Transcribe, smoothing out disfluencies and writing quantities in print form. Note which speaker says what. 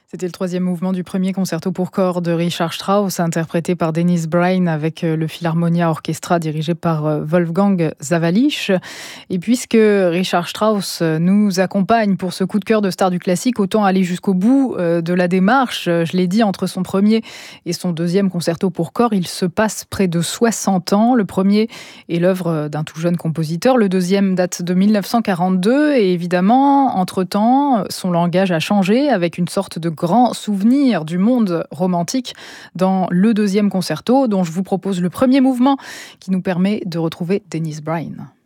Speaker 1: C'était le troisième mouvement du premier concerto pour cordes de Richard Strauss, interprété par Dennis Brain avec le Philharmonia Orchestra dirigé par Wolfgang Sawallisch. Et puisque Richard Strauss nous accompagne pour ce coup de cœur de star du classique, autant aller jusqu'au bout de la démarche. Je l'ai dit, entre son premier et son deuxième concerto pour corps, il se passe près de 60 ans. Le premier est l'œuvre d'un tout jeune compositeur, le deuxième date de 1942 et évidemment, entre-temps, son langage a changé avec une sorte de grand souvenir du monde romantique dans le deuxième concerto dont je vous propose le premier mouvement qui nous permet de retrouver Dennis Brain.